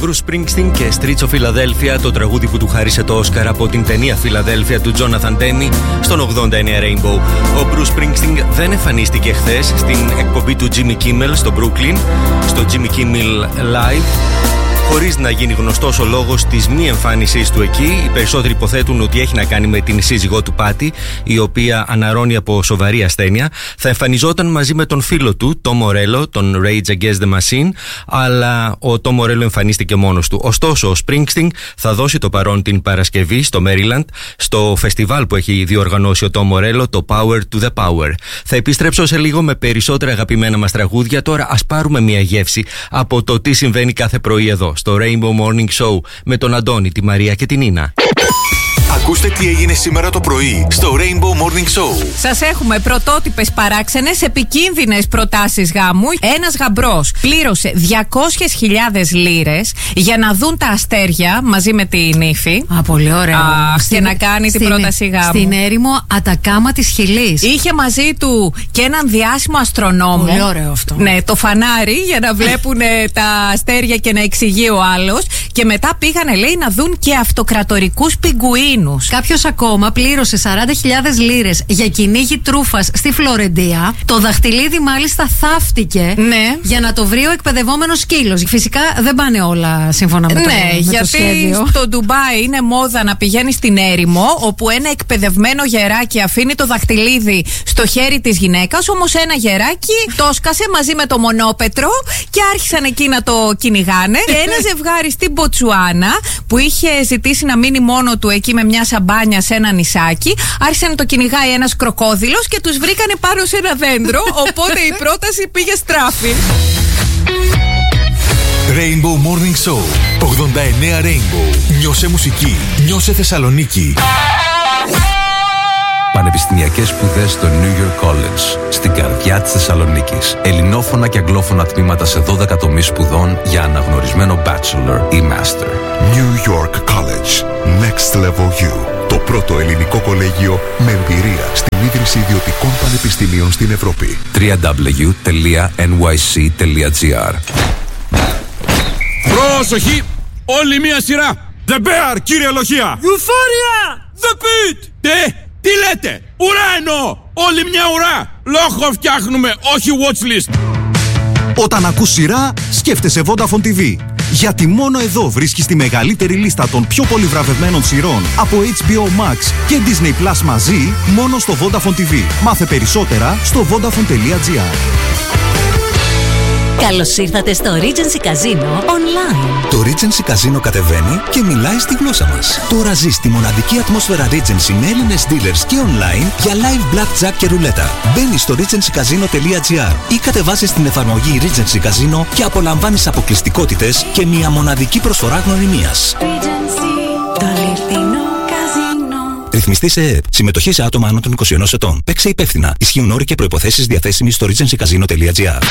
Bruce Springsteen και Streets of Philadelphia, το τραγούδι που του χάρισε το Όσκαρ από την ταινία Philadelphia του Jonathan Demme στον 89 Rainbow. Ο Bruce Springsteen δεν εμφανίστηκε χθες στην εκπομπή του Jimmy Kimmel στο Brooklyn, στο Jimmy Kimmel Live, χωρίς να γίνει γνωστός ο λόγος της μη εμφάνισής του εκεί. Οι περισσότεροι υποθέτουν ότι έχει να κάνει με την σύζυγό του Πάτη, η οποία αναρρώνει από σοβαρή ασθένεια. Θα εμφανιζόταν μαζί με τον φίλο του, Tom Morello, τον Rage Against the Machine, αλλά ο Tom Morello εμφανίστηκε μόνος του. Ωστόσο, ο Springsteen θα δώσει το παρόν την Παρασκευή στο Maryland, στο φεστιβάλ που έχει διοργανώσει ο Tom Morello, το Power to the Power. Θα επιστρέψω σε λίγο με περισσότερα αγαπημένα μας τραγούδια. Τώρα ας πάρουμε μια γεύση από το τι συμβαίνει κάθε πρωί εδώ, στο Rainbow Morning Show, με τον Αντώνη, τη Μαρία και την Νίνα. Ακούστε τι έγινε σήμερα το πρωί στο Rainbow Morning Show. Σας έχουμε πρωτότυπες παράξενες επικίνδυνες προτάσεις γάμου. Ένας γαμπρός πλήρωσε 200.000 λίρες για να δουν τα αστέρια μαζί με τη νύφη. Πολύ ωραίο. Και να κάνει την πρόταση γάμου. Στην έρημο Ατακάμα της Χιλής. Είχε μαζί του και έναν διάσημο αστρονόμο. Πολύ ωραίο αυτό. Ναι, το φανάρι για να βλέπουν τα αστέρια και να εξηγεί ο άλλος. Και μετά πήγανε, λέει, να δουν και αυτοκρατορικούς πιγκουίνους. Κάποιος ακόμα πλήρωσε 40.000 λίρες για κυνήγι τρούφας στη Φλωρεντία. Το δαχτυλίδι μάλιστα θαύτηκε, ναι, για να το βρει ο εκπαιδευόμενος σκύλος. Φυσικά δεν πάνε όλα σύμφωνα με το σχέδιο. Ναι, γιατί στο Ντουμπάι είναι μόδα να πηγαίνει στην έρημο, όπου ένα εκπαιδευμένο γεράκι αφήνει το δαχτυλίδι στο χέρι της γυναίκας. Όμως ένα γεράκι το σκάσε μαζί με το μονόπετρο και άρχισαν εκεί να το κυνηγάνε. Και ένα ζευγάρι στην Μποτσουάνα που είχε ζητήσει να μείνει μόνο του εκεί με μια σαμπάνια σε ένα νησάκι, άρχισε να το κυνηγάει ένας κροκόδιλος και τους βρήκανε πάνω σε ένα δέντρο. Οπότε η πρόταση πήγε στράφη. Rainbow Morning Show 89 Rainbow. Νιώσε μουσική, νιώσε Θεσσαλονίκη. Πανεπιστημιακές σπουδές στο New York College, στην καρδιά της Θεσσαλονίκης. Ελληνόφωνα και αγγλόφωνα τμήματα σε 12 τομείς σπουδών για αναγνωρισμένο bachelor ή master. New York College. Next Level U. Το πρώτο ελληνικό κολέγιο με εμπειρία στην ίδρυση ιδιωτικών πανεπιστημίων στην Ευρώπη. www.nyc.gr. Πρόσοχη! Όλη μία σειρά! The Bear, κύριε Λοχεία! Euphoria! The Pit! Τι λέτε! Ουρά εννοώ! Όλη μια ουρά! Λόγο φτιάχνουμε, όχι watchlist! Όταν ακούς σειρά, σκέφτεσαι Vodafone TV. Γιατί μόνο εδώ βρίσκεις τη μεγαλύτερη λίστα των πιο πολύ βραβευμένων σειρών από HBO Max και Disney Plus μαζί, μόνο στο Vodafone TV. Μάθε περισσότερα στο vodafone.gr. Καλώς ήρθατε στο Regency Casino Online. Το Regency Casino κατεβαίνει και μιλάει στη γλώσσα μας. Τώρα ζεις τη μοναδική ατμόσφαιρα Regency με Έλληνες dealers και online για live blackjack και ρουλέτα. Μπαίνεις στο regencycasino.gr ή κατεβάζεις την εφαρμογή Regency Casino και απολαμβάνεις αποκλειστικότητες και μια μοναδική προσφορά γνωριμίας. Το αληθινό καζίνο. Ρυθμιστή σε ΕΕΠ. Συμμετοχή σε άτομα άνω των 21 ετών. Παίξε υπεύθυνα. Ισχύουν όροι και προϋποθέσεις διαθέσιμοι στο regencycasino.gr.